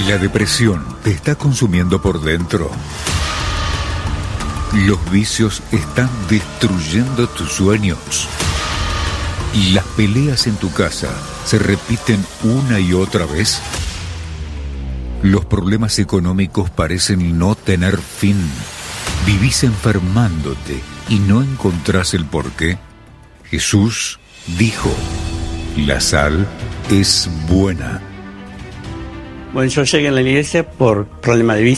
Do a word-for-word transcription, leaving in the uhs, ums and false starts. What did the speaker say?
La depresión te está consumiendo por dentro. Los vicios están destruyendo tus sueños. Las peleas en tu casa se repiten una y otra vez. Los problemas económicos parecen no tener fin. Vivís enfermándote y no encontrás el porqué. Jesús dijo: la sal es buena. Bueno, yo llegué a la iglesia por problema de vicio.